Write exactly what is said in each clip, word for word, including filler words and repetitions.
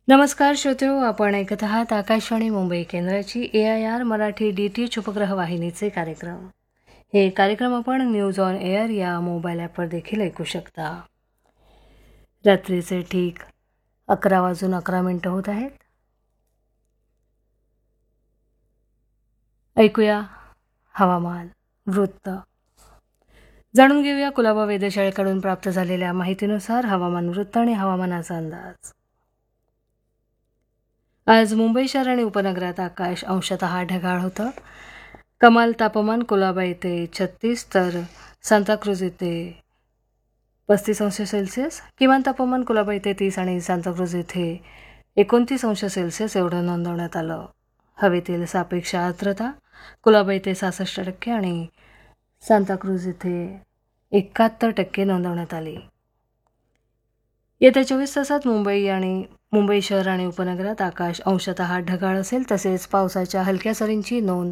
नमस्कार श्रोतेहो, आपण ऐकत आहात आकाशवाणी मुंबई केंद्राची ए I R Marathi D T H उपग्रह वाहिनीचे कार्यक्रम. हे कार्यक्रम आपण न्यूज ऑन एअर या मोबाईल ॲपवर देखील ऐकू शकता. रात्रीचे ठीक अकरा वाजून अकरा मिनटं होत आहेत. ऐकूया हवामान वृत्त. जाणून घेऊया कुलाबा वेधशाळेकडून प्राप्त झालेल्या माहितीनुसार हवामान वृत्त आणि हवामानाचा अंदाज. आज मुंबई शहर आणि उपनगरात आकाश अंशतः ढगाळ होतं. कमाल तापमान कुलाबा येथे छत्तीस तर सांताक्रूज येथे पस्तीस अंश सेल्सिअस, किमान तापमान कुलाबा येथे तीस आणि सांताक्रूज येथे एकोणतीस अंश सेल्सिअस एवढं नोंदवण्यात आलं. हवेतील सापेक्ष आर्द्रता कुलाबा येथे सहासष्ट टक्के आणि सांताक्रूज येथे एकाहत्तर टक्के नोंदवण्यात आली. येत्या चोवीस तासात मुंबई आणि मुंबई शहर आणि उपनगरात आकाश अंशतः ढगाळ असेल, तसेच पावसाच्या हलक्या सरींची नोंद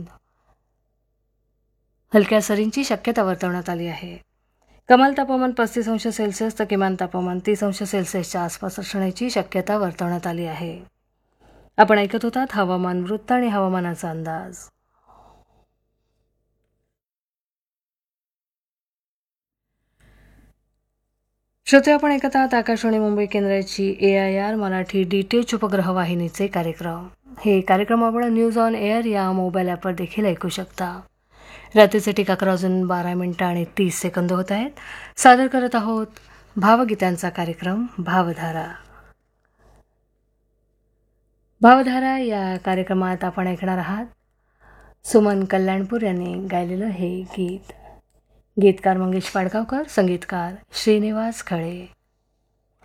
हलक्या सरींची शक्यता वर्तवण्यात आली आहे. कमाल तापमान पस्तीस अंश सेल्सिअस तर किमान तापमान तीस अंश सेल्सिअसच्या आसपास असण्याची शक्यता वर्तवण्यात आली आहे. आपण ऐकत होतात हवामान वृत्त आणि हवामानाचा अंदाज. श्रोते, आपण ऐकत आहात आकाशवाणी मुंबई केंद्राची ए I R Marathi D T H उपग्रह वाहिनीचे कार्यक्रम. हे कार्यक्रम आपण न्यूज ऑन एअर या मोबाईल ॲपवर देखील ऐकू शकता. रात्रीचे ठीक अकरा वाजून बारा मिनटं आणि तीस सेकंद होत आहेत. सादर करत आहोत भावगीतांचा कार्यक्रम भावधारा. भावधारा या कार्यक्रमात आपण ऐकणार आहात सुमन कल्याणपूर यांनी गायलेलं हे गीत. गीतकार मंगेश पाडगावकर, संगीतकार श्रीनिवास खळे.